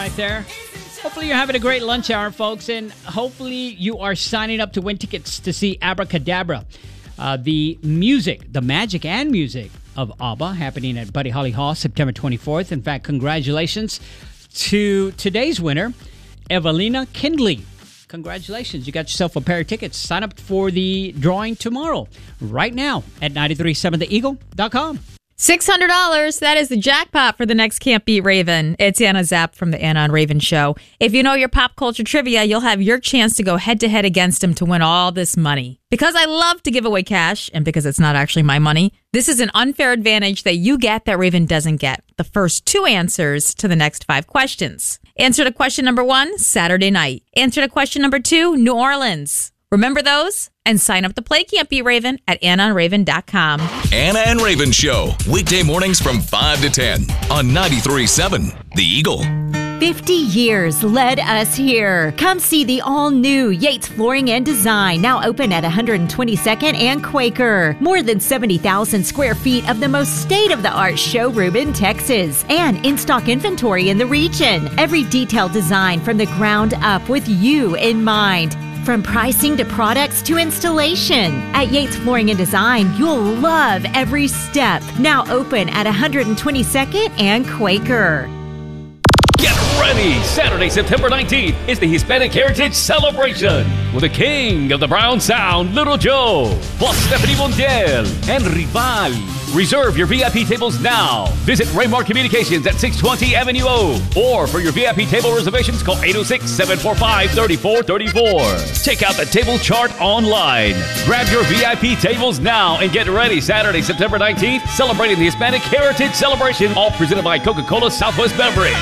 right there. Hopefully you're having a great lunch hour, folks, and hopefully you are signing up to win tickets to see Abracadabra. The magic and music of ABBA happening at Buddy Holly Hall September 24th. In fact, congratulations to today's winner, Evelina Kindley. Congratulations. You got yourself a pair of tickets. Sign up for the drawing tomorrow, right now at 937theeagle.com. $600. That is the jackpot for the next Can't Beat Raven. It's Anna Zapp from the Anna and Raven Show. If you know your pop culture trivia, you'll have your chance to go head-to-head against him to win all this money. Because I love to give away cash, and because it's not actually my money, this is an unfair advantage that you get that Raven doesn't get. The first 2 answers to the next 5 questions. Answer to question number 1, Saturday night. Answer to question number 2, New Orleans. Remember those? And sign up to play Can't Beat Raven at AnnaandRaven.com. Anna and Raven Show, weekday mornings from 5 to 10 on 93.7 The Eagle. 50 years led us here. Come see the all-new Yates Flooring and Design, now open at 122nd and Quaker. More than 70,000 square feet of the most state-of-the-art showroom in Texas, and in-stock inventory in the region. Every detailed design from the ground up with you in mind. From pricing to products to installation. At Yates Flooring and Design, you'll love every step. Now open at 122nd and Quaker. Get ready! Saturday, September 19th is the Hispanic Heritage Celebration with the king of the Brown Sound, Little Joe, plus Stephanie Montiel and Rival. Reserve your VIP tables now. Visit Raymar Communications at 620 Avenue O. Or for your VIP table reservations, call 806-745-3434. Check out the table chart online. Grab your VIP tables now and get ready. Saturday, September 19th, celebrating the Hispanic Heritage Celebration, all presented by Coca-Cola Southwest Beverage.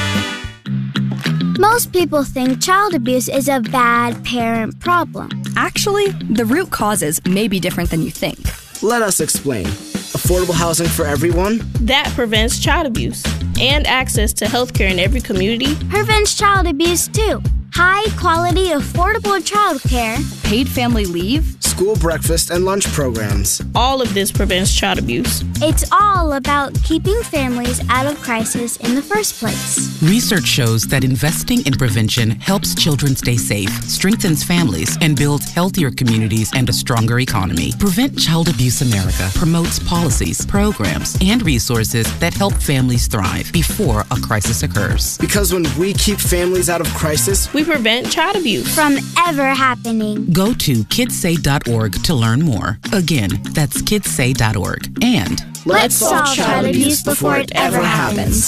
Most people think child abuse is a bad parent problem. Actually, the root causes may be different than you think. Let us explain. Affordable housing for everyone? That prevents child abuse. And access to health care in every community. Prevents child abuse too. High quality, affordable child care. Paid family leave. School breakfast and lunch programs. All of this prevents child abuse. It's all about keeping families out of crisis in the first place. Research shows that investing in prevention helps children stay safe, strengthens families, and builds healthier communities and a stronger economy. Prevent Child Abuse America promotes policies, programs, and resources that help families thrive before a crisis occurs. Because when we keep families out of crisis, we prevent child abuse from ever happening. Go to kidssay.org to learn more. Again, that's kidssay.org. And let's solve child abuse before it ever happens.